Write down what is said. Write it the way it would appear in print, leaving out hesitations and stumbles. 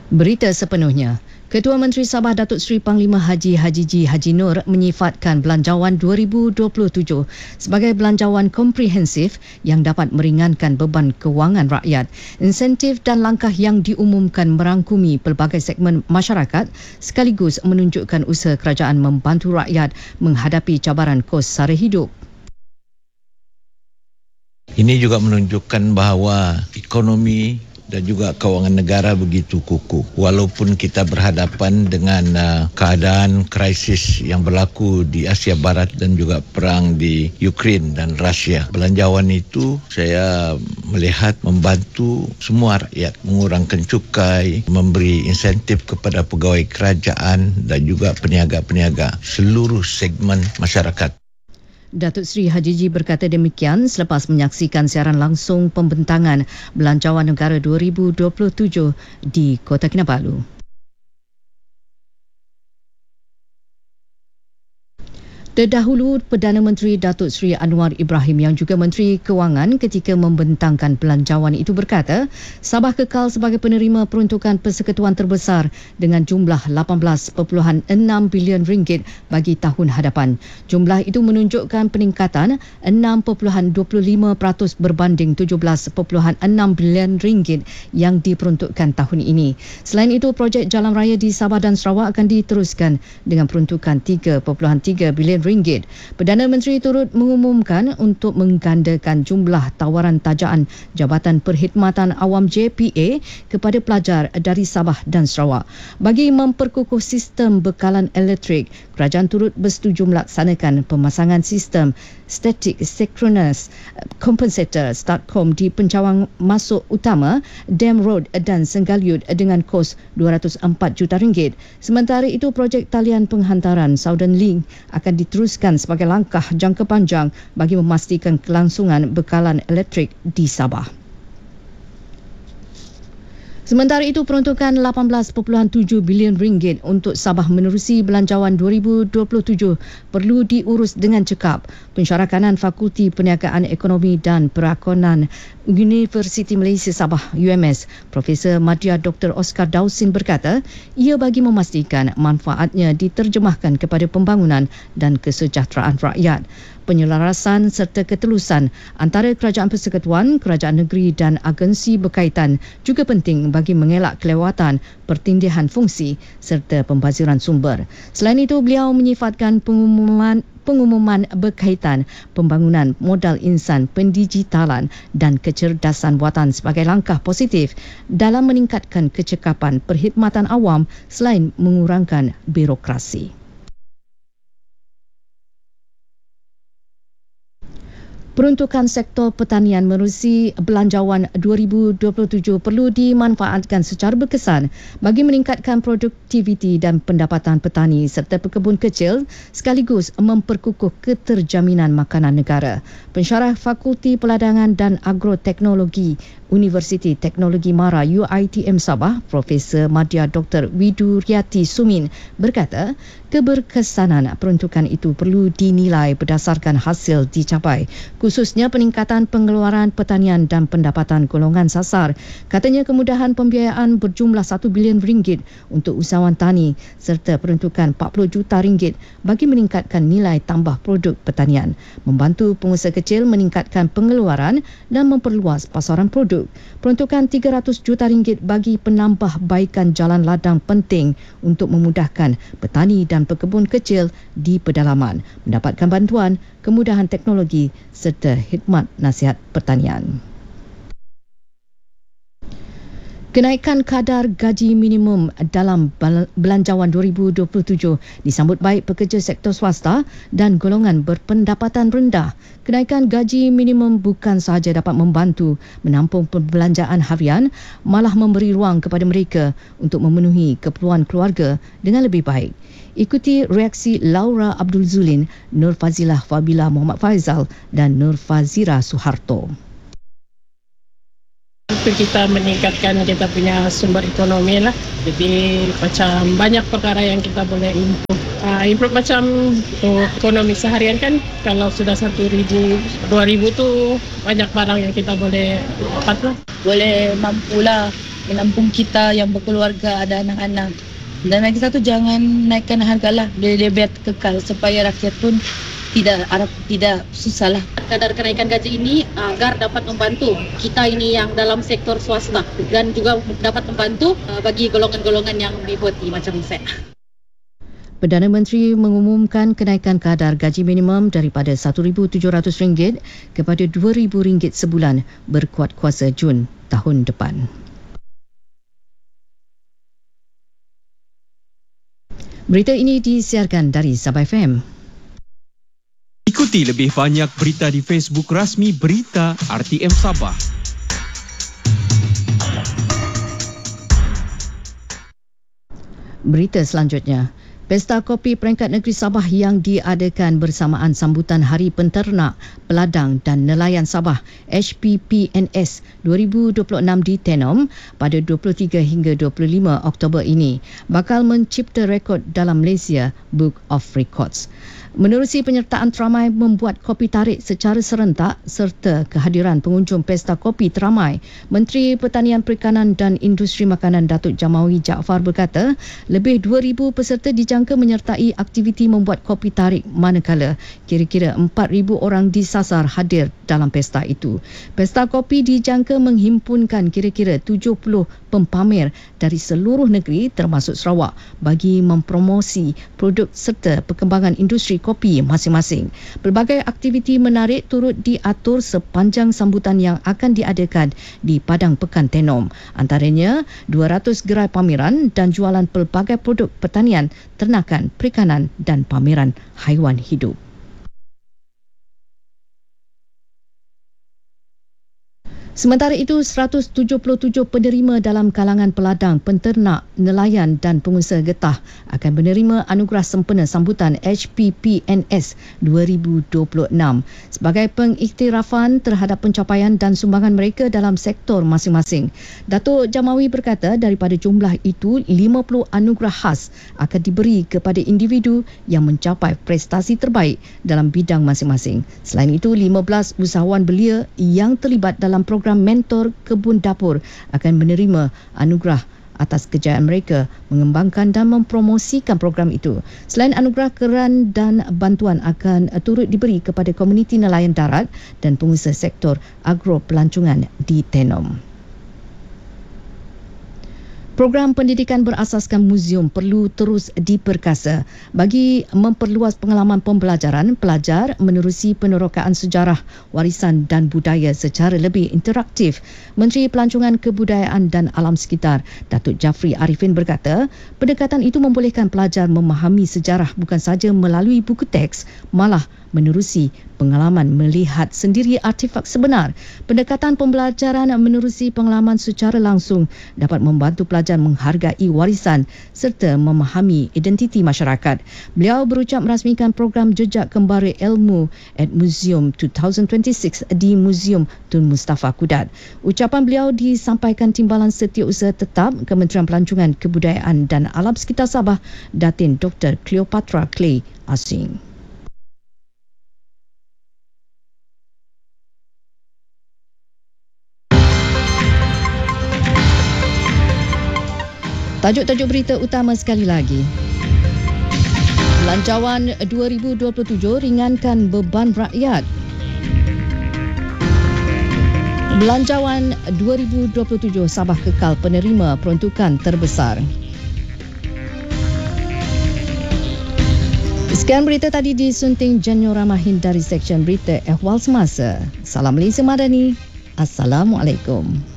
Berita sepenuhnya. Ketua Menteri Sabah Datuk Seri Panglima Haji Hajiji Haji Nur menyifatkan Belanjawan 2027 sebagai belanjawan komprehensif yang dapat meringankan beban kewangan rakyat. Insentif dan langkah yang diumumkan merangkumi pelbagai segmen masyarakat sekaligus menunjukkan usaha kerajaan membantu rakyat menghadapi cabaran kos sara hidup. Ini juga menunjukkan bahawa ekonomi dan juga kewangan negara begitu kukuh. Walaupun kita berhadapan dengan keadaan krisis yang berlaku di Asia Barat dan juga perang di Ukraine dan Rusia. Belanjawan itu saya melihat membantu semua rakyat mengurangkan cukai, memberi insentif kepada pegawai kerajaan dan juga peniaga-peniaga seluruh segmen masyarakat. Datuk Seri Hajiji berkata demikian selepas menyaksikan siaran langsung pembentangan Belanjawan Negara 2027 di Kota Kinabalu. Terdahulu, Perdana Menteri Datuk Seri Anwar Ibrahim yang juga Menteri Kewangan ketika membentangkan belanjawan itu berkata, Sabah kekal sebagai penerima peruntukan persekutuan terbesar dengan jumlah 18.6 bilion ringgit bagi tahun hadapan. Jumlah itu menunjukkan peningkatan 6.25% berbanding 17.6 bilion ringgit yang diperuntukkan tahun ini. Selain itu, projek jalan raya di Sabah dan Sarawak akan diteruskan dengan peruntukan 3.3 bilion ringgit. Perdana Menteri turut mengumumkan untuk menggandakan jumlah tawaran tajaan Jabatan Perkhidmatan Awam JPA kepada pelajar dari Sabah dan Sarawak. Bagi memperkukuh sistem bekalan elektrik, kerajaan turut bersetuju melaksanakan pemasangan sistem Static Synchronous Compensator STATCOM di pencawang masuk utama Dam Road dan Senggaliut dengan kos RM204 juta. Sementara itu, projek talian penghantaran Southern Link akan diteruskan sebagai langkah jangka panjang bagi memastikan kelangsungan bekalan elektrik di Sabah. Sementara itu, peruntukan 18.7 bilion ringgit untuk Sabah menerusi Belanjawan 2027 perlu diurus dengan cekap. Pensyarakanan Fakulti Perniagaan Ekonomi dan Perakonan Universiti Malaysia Sabah UMS, Profesor Madya Dr. Oscar Dawsin berkata, ia bagi memastikan manfaatnya diterjemahkan kepada pembangunan dan kesejahteraan rakyat. Penyelarasan serta ketelusan antara kerajaan persekutuan, kerajaan negeri dan agensi berkaitan juga penting bagi mengelak kelewatan, pertindihan fungsi serta pembaziran sumber. Selain itu, beliau menyifatkan pengumuman berkaitan pembangunan modal insan, pendigitalan dan kecerdasan buatan sebagai langkah positif dalam meningkatkan kecekapan perkhidmatan awam selain mengurangkan birokrasi. Peruntukan sektor pertanian menerusi Belanjawan 2027 perlu dimanfaatkan secara berkesan bagi meningkatkan produktiviti dan pendapatan petani serta pekebun kecil sekaligus memperkukuh keterjaminan makanan negara. Pensyarah Fakulti Peladangan dan Agroteknologi Universiti Teknologi Mara UiTM Sabah, Profesor Madya Dr. Widuryati Sumin berkata, keberkesanan peruntukan itu perlu dinilai berdasarkan hasil dicapai, khususnya peningkatan pengeluaran pertanian dan pendapatan golongan sasar. Katanya kemudahan pembiayaan berjumlah 1 bilion ringgit untuk usahawan tani serta peruntukan 40 juta ringgit bagi meningkatkan nilai tambah produk pertanian, membantu pengusaha kecil meningkatkan pengeluaran dan memperluas pasaran produk. Peruntukan 300 juta ringgit bagi penambahbaikan jalan ladang penting untuk memudahkan petani dan pekebun kecil di pedalaman mendapatkan bantuan, kemudahan teknologi serta khidmat nasihat pertanian. Kenaikan kadar gaji minimum dalam Belanjawan 2027 disambut baik pekerja sektor swasta dan golongan berpendapatan rendah. Kenaikan gaji minimum bukan sahaja dapat membantu menampung perbelanjaan harian, malah memberi ruang kepada mereka untuk memenuhi keperluan keluarga dengan lebih baik. Ikuti reaksi Laura Abdul Zulin, Nur Fazilah Fabila Muhammad Faizal dan Nur Fazira Suharto. Kita meningkatkan kita punya sumber ekonomi lah. Jadi macam banyak perkara yang kita boleh improve. Improve macam ekonomi seharian kan, kalau sudah 1,000, 2,000 tu banyak barang yang kita boleh dapat lah. Boleh mampulah menampung kita yang berkeluarga, ada anak-anak. Dan lagi satu, jangan naikkan harga lah, biar kekal supaya rakyat pun tidak susah lah. Kadar kenaikan gaji ini agar dapat membantu kita ini yang dalam sektor swasta dan juga dapat membantu bagi golongan-golongan yang dibuati macam saya. Perdana Menteri mengumumkan kenaikan kadar gaji minimum daripada RM1,700 kepada RM2,000 sebulan berkuat kuasa Jun tahun depan. Berita ini disiarkan dari Sabah FM. Ikuti lebih banyak berita di Facebook rasmi Berita RTM Sabah. Berita selanjutnya. Pesta Kopi Peringkat Negeri Sabah yang diadakan bersamaan sambutan Hari Penternak, Peladang dan Nelayan Sabah HPPNS 2026 di Tenom pada 23 hingga 25 Oktober ini bakal mencipta rekod dalam Malaysia Book of Records. Menerusi penyertaan teramai membuat kopi tarik secara serentak serta kehadiran pengunjung Pesta Kopi teramai, Menteri Pertanian Perikanan dan Industri Makanan Datuk Jamawi Jaafar berkata, lebih 2,000 peserta dijangka menyertai aktiviti membuat kopi tarik manakala kira-kira 4,000 orang disasar hadir dalam pesta itu. Pesta Kopi dijangka menghimpunkan kira-kira 70 pempamer dari seluruh negeri termasuk Sarawak bagi mempromosi produk serta perkembangan industri kopi masing-masing. Pelbagai aktiviti menarik turut diatur sepanjang sambutan yang akan diadakan di Padang Pekan Tenom. Antaranya 200 gerai pameran dan jualan pelbagai produk pertanian, ternakan, perikanan dan pameran haiwan hidup. Sementara itu, 177 penerima dalam kalangan peladang, penternak, nelayan dan pengusaha getah akan menerima anugerah sempena sambutan HPPNS 2026 sebagai pengiktirafan terhadap pencapaian dan sumbangan mereka dalam sektor masing-masing. Datuk Jamawi berkata daripada jumlah itu, 50 anugerah khas akan diberi kepada individu yang mencapai prestasi terbaik dalam bidang masing-masing. Selain itu, 15 usahawan belia yang terlibat dalam program mentor kebun dapur akan menerima anugerah atas kejayaan mereka mengembangkan dan mempromosikan program itu. Selain anugerah, keran dan bantuan akan turut diberi kepada komuniti nelayan darat dan pengusaha sektor agro pelancongan di Tenom. Program pendidikan berasaskan muzium perlu terus diperkasa. Bagi memperluas pengalaman pembelajaran, pelajar menerusi penerokaan sejarah, warisan dan budaya secara lebih interaktif. Menteri Pelancongan Kebudayaan dan Alam Sekitar, Datuk Jafri Arifin berkata, pendekatan itu membolehkan pelajar memahami sejarah bukan sahaja melalui buku teks, malah menerusi pengalaman melihat sendiri artefak sebenar. Pendekatan pembelajaran menerusi pengalaman secara langsung dapat membantu pelajar menghargai warisan serta memahami identiti masyarakat. Beliau berucap merasmikan program Jejak Kembara Ilmu at Museum 2026 di Museum Tun Mustafa Kudat. Ucapan beliau disampaikan Timbalan Setiausaha Tetap Kementerian Pelancongan Kebudayaan dan Alam Sekitar Sabah, Datin Dr. Cleopatra Clay Asing. Tajuk-tajuk berita utama sekali lagi. Belanjawan 2027 ringankan beban rakyat. Belanjawan 2027 Sabah kekal penerima peruntukan terbesar. Sekian berita tadi disunting Janyo Ramahin dari Seksyen Berita Ehwal Semasa. Salam Malaysia Madani. Assalamualaikum.